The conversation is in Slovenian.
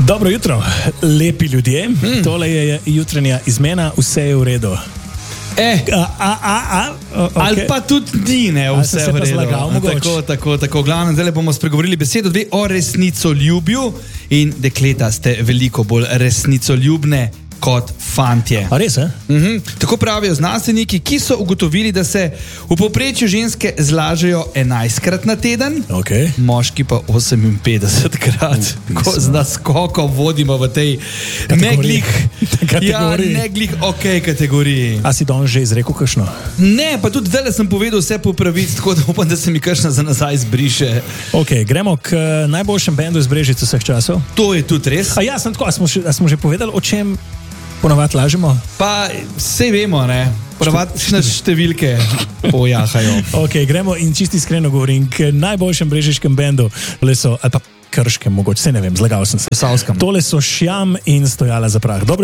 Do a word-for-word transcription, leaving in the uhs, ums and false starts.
Dobro jutro, lepi ljudje. Mm. Tole je jutranja izmena, vse je v redu. Eh, a, a, a, a, okay. Ali pa tudi ni, ne, vse je v redu. Zlagal, tako, tako, tako. Glavno, zdaj bomo spregovorili besedo dve o resnicoljubju in dekleta ste veliko bolj resnicoljubne kot fantje. A res, eh? Mhm. Tako pravijo znanstveniki, ki so ugotovili, da se v povprečju ženske zlažejo enajstkrat na teden, Okay. moški pa oseminpetdesetkrat. Ko z naskokom vodimo v tej neglih, ja, neglih ok kategoriji. A si danes že izrekel kakšno? Ne, pa tudi zdaj sem povedal vse popraviti, tako da upam, da se mi kakšna za nazaj zbriše. Ok, gremo k uh, najboljšem bendu iz Brežic vseh časov. To je tudi res. A ja, sem tako, a smo, še, a smo že povedali, o čem ponavadi lažemo? Pa vse vemo, ne. Ponavadi številke pojahajo. Ok, gremo in čisti iskreno govorim k najboljšem brežiškem bendu, tole so, ali pa krškem, mogoče, se ne vem, zlagal sem se. Posavskem. Tole so Šjam in Stojala za prah. Dobro